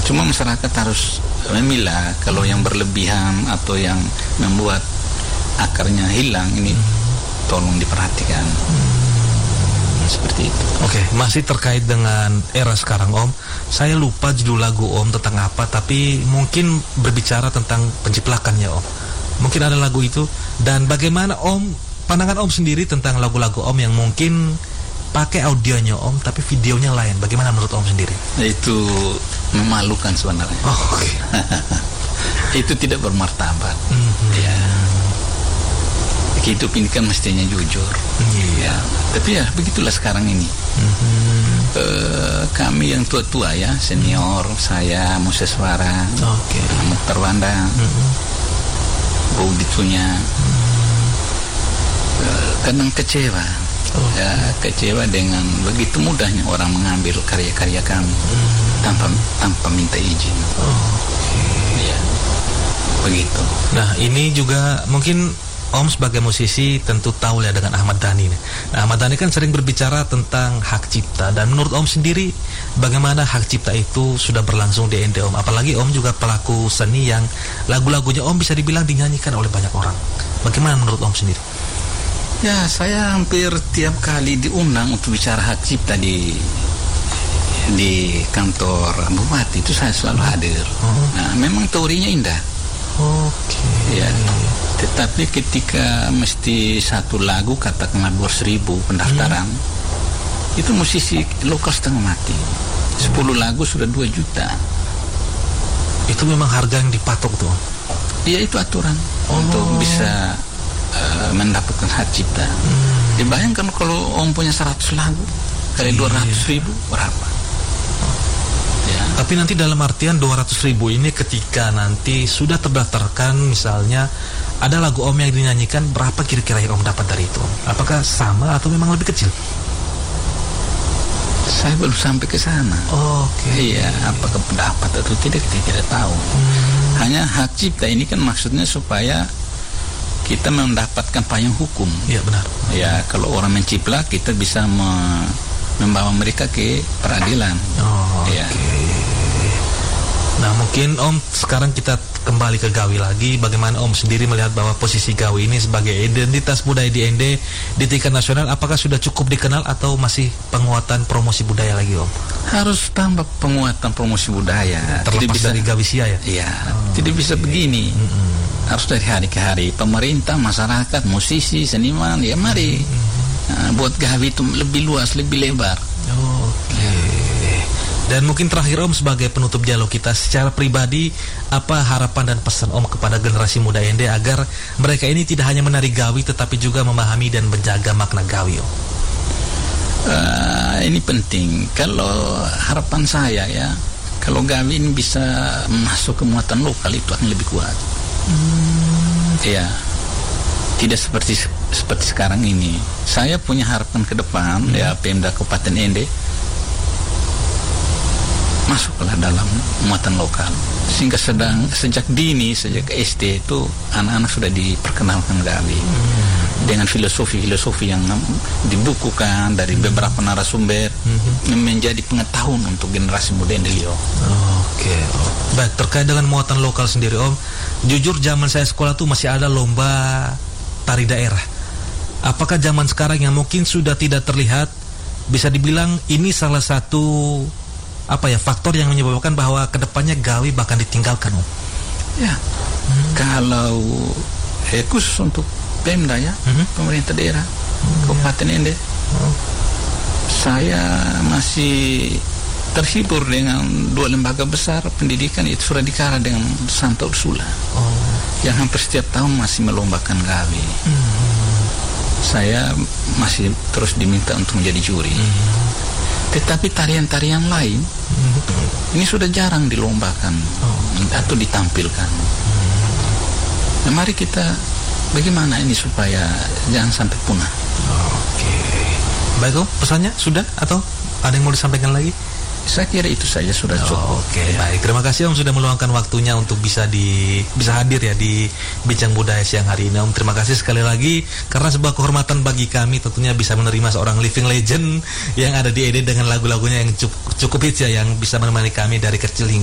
Cuma masyarakat harus memilah kalau yang berlebihan atau yang membuat akarnya hilang ini tolong diperhatikan. Seperti itu. Oke, masih terkait dengan era sekarang Om. Saya lupa judul lagu Om tentang apa, tapi mungkin berbicara tentang penciplakannya Om. Mungkin ada lagu itu. Dan bagaimana Om, pandangan Om sendiri tentang lagu-lagu Om yang mungkin pakai audionya Om, tapi videonya lain. Bagaimana menurut Om sendiri? Itu memalukan sebenarnya. Oh, okay. Itu tidak bermartabat. Ya. Hidup ini kan mestinya jujur. Ya. Tapi ya begitulah sekarang ini. Kami yang tua-tua ya, senior, saya, Moses Wara, Mukhtar Wanda, begitunya. Kadang kecewa. Ya, kecewa dengan begitu mudahnya orang mengambil karya-karya kami tanpa minta izin. Ya. Begitu. Nah, ini juga mungkin Om sebagai musisi tentu tahu ya dengan Ahmad Dhani. Nah, Ahmad Dhani kan sering berbicara tentang hak cipta. Dan menurut Om sendiri, bagaimana hak cipta itu sudah berlangsung di ND Om? Apalagi Om juga pelaku seni yang lagu-lagunya Om bisa dibilang dinyanyikan oleh banyak orang. Bagaimana menurut Om sendiri? Ya, saya hampir tiap kali diundang untuk bicara hak cipta di kantor Bupati, itu saya selalu hadir. Nah, memang teorinya indah. Ya. Tetapi ketika mesti satu lagu katakanlah 200.000 pendaftaran, itu musisi lokal setengah mati. 10 lagu sudah 2 juta. Itu memang harga yang dipatok tuh? Iya, itu aturan untuk bisa mendapatkan hak cipta. Dibayangkan kalau Om punya 100 lagu kali 200.000 berapa? Ya. Tapi nanti dalam artian 200.000 ini ketika nanti sudah terdaftarkan, misalnya ada lagu Om yang dinyanyikan, berapa kira-kira yang Om dapat dari itu? Apakah sama atau memang lebih kecil? Saya belum sampai ke sana. Iya, apakah pendapat atau tidak kita tidak tahu. Hanya hak cipta ini kan maksudnya supaya kita mendapatkan payung hukum. Iya, benar. Ya, kalau orang menciplak kita bisa membawa mereka ke peradilan. Ya. Nah, mungkin Om sekarang kita kembali ke Gawi lagi. Bagaimana Om sendiri melihat bahwa posisi Gawi ini sebagai identitas budaya di ND di tingkat nasional, apakah sudah cukup dikenal atau masih penguatan promosi budaya lagi Om? Harus tambah penguatan promosi budaya. Terlepas dari Gawisia ya? Iya, tidak bisa begini. Harus dari hari ke hari. Pemerintah, masyarakat, musisi, seniman, ya mari buat Gawi itu lebih luas, lebih lebar. Dan mungkin terakhir Om sebagai penutup dialog kita, secara pribadi apa harapan dan pesan Om kepada generasi muda ND agar mereka ini tidak hanya menari Gawi tetapi juga memahami dan menjaga makna Gawi Om? Ini penting. Kalau harapan saya ya, kalau Gawi ini bisa masuk ke muatan lokal itu akan lebih kuat. Ya, tidak seperti sekarang ini. Saya punya harapan ke depan ya, Pemda Kabupaten ND masuklah dalam muatan lokal, sehingga sejak dini, sejak SD itu anak-anak sudah diperkenalkan Gawi dengan filosofi-filosofi yang dibukukan dari beberapa narasumber, menjadi pengetahuan untuk generasi muda Indelio. Baik, terkait dengan muatan lokal sendiri Om, jujur zaman saya sekolah tuh masih ada lomba tari daerah. Apakah zaman sekarang yang mungkin sudah tidak terlihat, bisa dibilang ini salah satu faktor yang menyebabkan bahwa kedepannya Gawi bahkan ditinggalkan Om? Ya, kalau khusus untuk Pemda ya, pemerintah daerah Kabupaten ND, saya masih terhibur dengan 2 lembaga besar pendidikan, itu Suradikara dengan Santa Ursula, yang hampir setiap tahun masih melombakan Gawi. Saya masih terus diminta untuk menjadi juri. Tetapi tarian-tarian lain ini sudah jarang dilombakan atau ditampilkan. Nah, mari kita bagaimana ini supaya jangan sampai punah. Baik Om, pesannya sudah atau ada yang mau disampaikan lagi? Saya kira itu saja sudah cukup. Baik, terima kasih Om sudah meluangkan waktunya untuk bisa hadir ya di Bincang Budaya siang hari ini Om. Terima kasih sekali lagi, karena sebuah kehormatan bagi kami tentunya bisa menerima seorang living legend yang ada di ED dengan lagu-lagunya yang cukup hits ya, yang bisa menemani kami dari kecil hingga